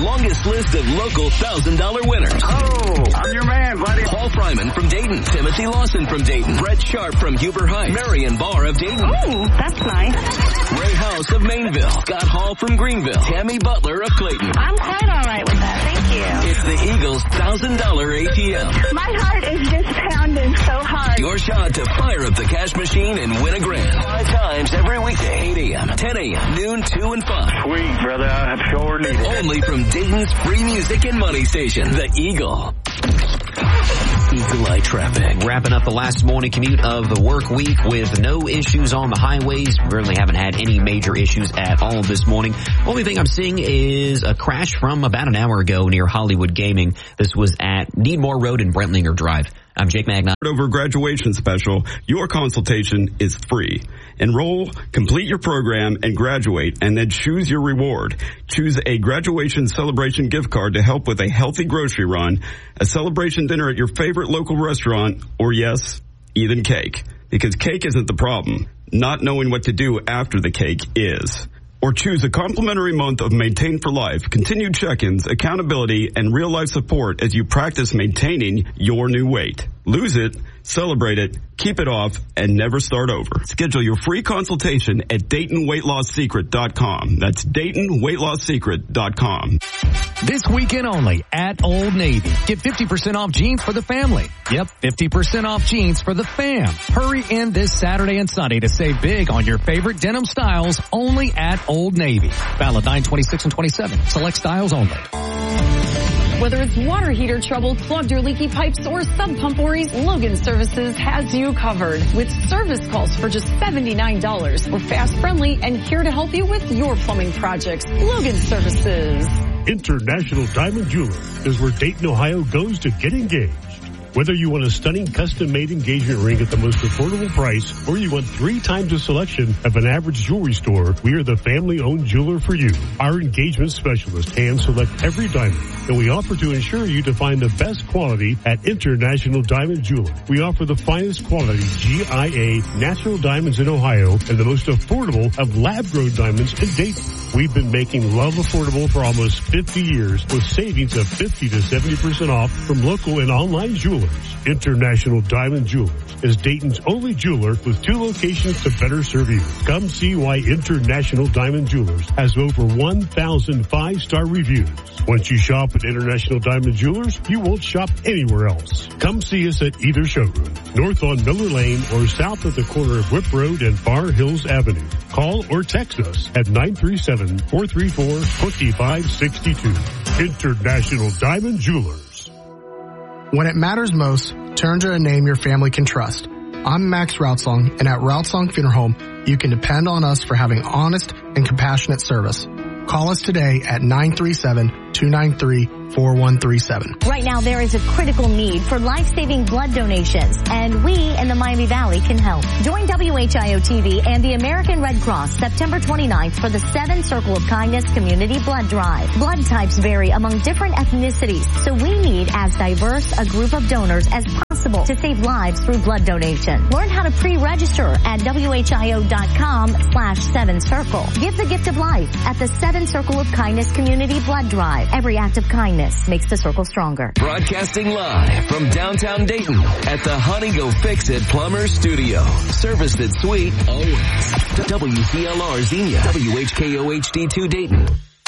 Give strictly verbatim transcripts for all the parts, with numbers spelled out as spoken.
longest list of local one thousand dollars winners. Oh, I'm your man, buddy. Paul Fryman from Dayton. Timothy Lawson from Dayton. Brett Sharp from Huber Heights. Marion Barr of Dayton. Oh, that's nice. Ray House of Mainville. Scott Hall from Greenville. Tammy Butler of Clayton. I'm quite all right with that. Thank you. It's the Eagles' one thousand dollars A T M. My heart is just pounding so hard. Your shot to fire up the cash machine and win a grand. Five times every weekday. eight a.m., ten a.m., noon, two, and five. Sweet, brother. I sure need it. Only from Dayton's free music and money station, The Eagle. Eagle Eye Traffic. Wrapping up the last morning commute of the work week with no issues on the highways. Really haven't had any major issues at all this morning. Only thing I'm seeing is a crash from about an hour ago near Hollywood Gaming. This was at Needmore Road and Brentlinger Drive. I'm Jake Magna. Over graduation special, your consultation is free. Enroll, complete your program, and graduate, and then choose your reward. Choose a graduation celebration gift card to help with a healthy grocery run, a celebration dinner at your favorite local restaurant, or yes, even cake. Because cake isn't the problem. Not knowing what to do after the cake is. Or choose a complimentary month of Maintain for Life, continued check-ins, accountability, and real-life support as you practice maintaining your new weight. Lose it, celebrate it, keep it off, and never start over. Schedule your free consultation at Dayton Weight Loss Secret dot com. That's Dayton Weight Loss Secret dot com. This weekend only at Old Navy. Get fifty percent off jeans for the family. Yep, fifty percent off jeans for the fam. Hurry in this Saturday and Sunday to save big on your favorite denim styles only at Old Navy. Valid nine twenty-six and twenty-seven. Select styles only. Whether it's water heater trouble, clogged or leaky pipes, or sub pump worries, Logan Services has you covered. With service calls for just seventy-nine dollars. We're fast, friendly, and here to help you with your plumbing projects. Logan Services. International Diamond Jeweler is where Dayton, Ohio goes to get engaged. Whether you want a stunning custom-made engagement ring at the most affordable price or you want three times the selection of an average jewelry store, we are the family-owned jeweler for you. Our engagement specialists hand-select every diamond, and we offer to ensure you to find the best quality at International Diamond Jeweler. We offer the finest quality G I A natural diamonds in Ohio and the most affordable of lab-grown diamonds in Dayton. We've been making love affordable for almost fifty years with savings of fifty to seventy percent off from local and online jewelers. International Diamond Jewelers is Dayton's only jeweler with two locations to better serve you. Come see why International Diamond Jewelers has over one thousand five-star reviews. Once you shop at International Diamond Jewelers, you won't shop anywhere else. Come see us at either showroom, north on Miller Lane or south at the corner of Whip Road and Bar Hills Avenue. Call or text us at nine three seven, four three four, two five six two. International Diamond Jewelers. When it matters most, turn to a name your family can trust. I'm Max Routsong, and at Routsong Funeral Home, you can depend on us for having honest and compassionate service. Call us today at nine three seven, two nine three, four one three seven. Right now, there is a critical need for life-saving blood donations, and we in the Miami Valley can help. Join W H I O T V and the American Red Cross September twenty-ninth for the Seven Circle of Kindness Community Blood Drive. Blood types vary among different ethnicities, so we need as diverse a group of donors as possible to save lives through blood donation. Learn how to pre-register at W H I O dot com slash seven circle. Give the gift of life at the Seven Circle of Kindness Community Blood Drive. Every act of kindness makes the circle stronger. Broadcasting live from downtown Dayton at the Honey Go Fix It Plumber Studio. Service that's sweet always. W C L R Xenia. W H K O H D two Dayton.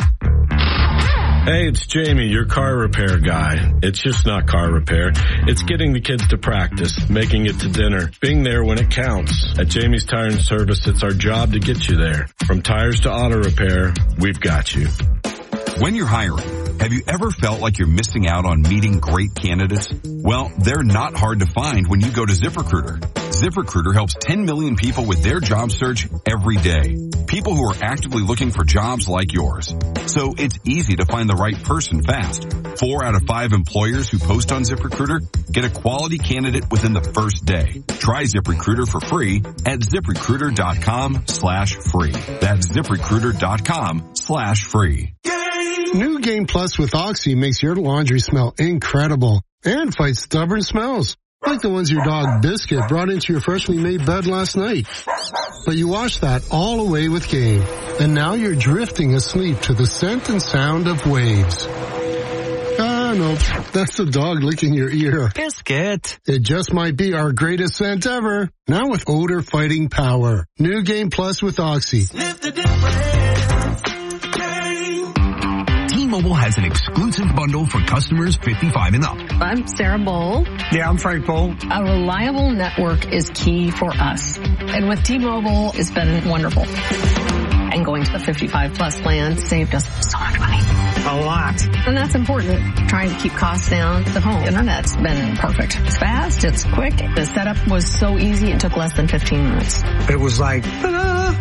Hey, it's Jamie, your car repair guy. It's just not car repair. It's getting the kids to practice, making it to dinner, being there when it counts. At Jamie's Tire and Service, it's our job to get you there. From tires to auto repair, we've got you. When you're hiring, have you ever felt like you're missing out on meeting great candidates? Well, they're not hard to find when you go to ZipRecruiter. ZipRecruiter helps ten million people with their job search every day. People who are actively looking for jobs like yours. So it's easy to find the right person fast. Four out of five employers who post on ZipRecruiter get a quality candidate within the first day. Try ZipRecruiter for free at ZipRecruiter.com slash free. That's ZipRecruiter.com slash free. New Game Plus with Oxy makes your laundry smell incredible and fights stubborn smells. Like the ones your dog Biscuit brought into your freshly made bed last night. But you washed that all away with Gain. And now you're drifting asleep to the scent and sound of waves. Ah, no, that's the dog licking your ear. Biscuit. It just might be our greatest scent ever. Now with odor fighting power. New Gain Plus with Oxy. T-Mobile has an exclusive bundle for customers fifty-five and up. I'm Sarah Bowl. Yeah, I'm Frank Bowl. A reliable network is key for us. And with T-Mobile, it's been wonderful. And going to the fifty-five plus plan saved us so much money. A lot. And that's important. Trying to keep costs down. The home internet's been perfect. It's fast. It's quick. The setup was so easy. It took less than fifteen minutes. It was like, ta-da!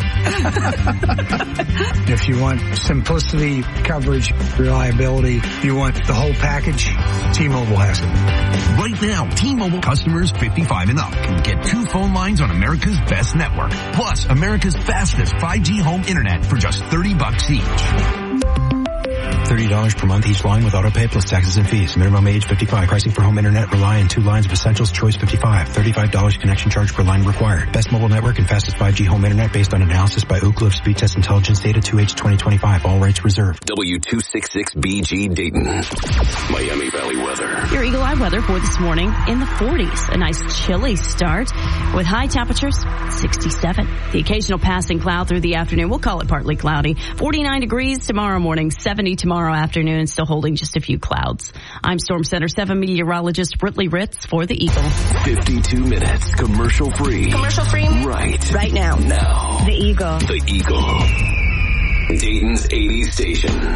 If you want simplicity, coverage, reliability, you want the whole package, T-Mobile has it. Right now, T-Mobile customers fifty-five and up can get two phone lines on America's best network. Plus, America's fastest five G home internet for just thirty bucks each. thirty dollars per month each line with autopay plus taxes and fees. Minimum age fifty-five. Pricing for home internet rely on two lines of Essentials Choice fifty-five. thirty-five dollars connection charge per line required. Best mobile network and fastest five G home internet based on analysis by Ookla of Speed Test Intelligence data two H twenty twenty-five. All rights reserved. W two sixty-six B G Dayton. Miami Valley weather. Your Eagle Eye weather for this morning in the forties. A nice chilly start with high temperatures sixty-seven. The occasional passing cloud through the afternoon. We'll call it partly cloudy. forty-nine degrees tomorrow morning, seventy tomorrow afternoon, still holding just a few clouds. I'm Storm Center seven meteorologist Britley Ritz for the Eagle. fifty-two minutes commercial free. Commercial free? Right. Right now. Now. The Eagle. The Eagle. Dayton's eighties station.